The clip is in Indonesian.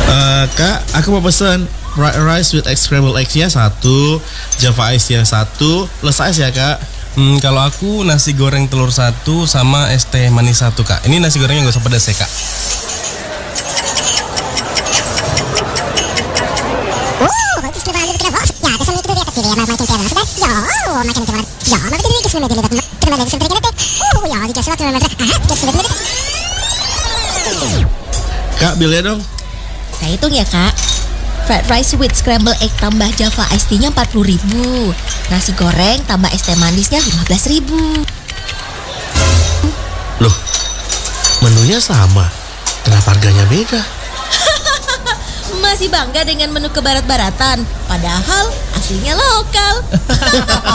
Kak, aku mau pesen fried rice with egg scrambled eggs-nya satu, Java Ice-nya satu, plus ice ya kak. Kalau aku nasi goreng telur satu sama es teh manis satu kak. Ini nasi gorengnya gak usah pedas ya kak. Kak, bilnya dong. Saya hitung ya kak. Fried rice with scrambled egg tambah Java Iced Tea-nya 40.000. Nasi goreng tambah es teh manisnya 15.000. Loh, menunya sama, kenapa harganya beda? Masih bangga dengan menu kebarat-baratan, padahal aslinya lokal.